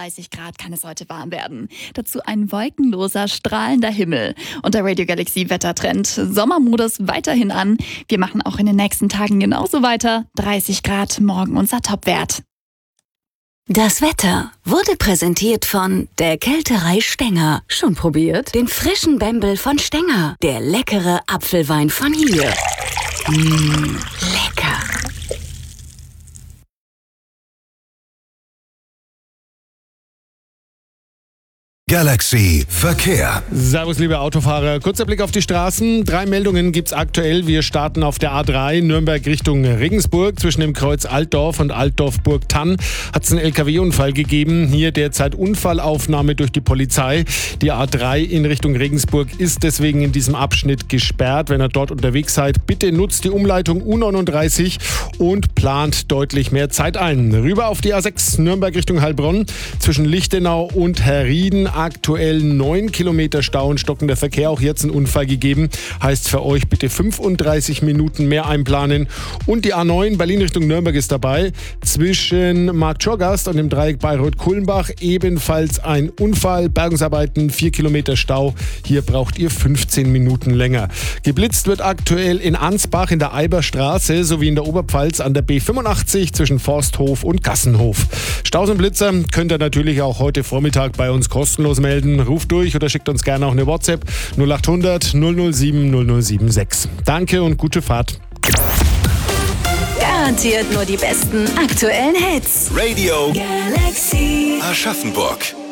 35 Grad kann es heute warm werden. Dazu ein wolkenloser, strahlender Himmel. Und der Radio Galaxy Wettertrend. Sommermodus weiterhin an. Wir machen auch in den nächsten Tagen genauso weiter. 30 Grad, morgen unser Topwert. Das Wetter wurde präsentiert von der Kälterei Stenger. Schon probiert? Den frischen Bembel von Stenger. Der leckere Apfelwein von hier. Lecker. Galaxy Verkehr. Servus, liebe Autofahrer. Kurzer Blick auf die Straßen. 3 Meldungen gibt's aktuell. Wir starten auf der A3 Nürnberg Richtung Regensburg. Zwischen dem Kreuz Altdorf und Altdorf-Burgtann hat's einen LKW-Unfall gegeben. Hier derzeit Unfallaufnahme durch die Polizei. Die A3 in Richtung Regensburg ist deswegen in diesem Abschnitt gesperrt. Wenn ihr dort unterwegs seid, bitte nutzt die Umleitung U39 und plant deutlich mehr Zeit ein. Rüber auf die A6 Nürnberg Richtung Heilbronn. Zwischen Lichtenau und Herrieden aktuell 9 Kilometer Stau und stockender Verkehr. Auch jetzt ein Unfall gegeben. Heißt für euch bitte 35 Minuten mehr einplanen. Und die A9 Berlin Richtung Nürnberg ist dabei. Zwischen Marktschorgast und dem Dreieck Bayreuth-Kulmbach ebenfalls ein Unfall. Bergungsarbeiten, 4 Kilometer Stau. Hier braucht ihr 15 Minuten länger. Geblitzt wird aktuell in Ansbach in der Eiberstraße sowie in der Oberpfalz an der B85 zwischen Forsthof und Gassenhof. Staus und Blitzer könnt ihr natürlich auch heute Vormittag bei uns kostenlos melden. Ruft durch oder schickt uns gerne auch eine WhatsApp 0800 007 0076. Danke und gute Fahrt. Garantiert nur die besten aktuellen Hits. Radio Galaxy. Aschaffenburg.